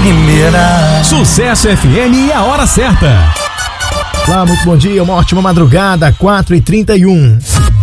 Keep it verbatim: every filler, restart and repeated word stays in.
primeira. Sucesso F M e a hora certa. Olá, muito bom dia, uma ótima madrugada, quatro e trinta e um.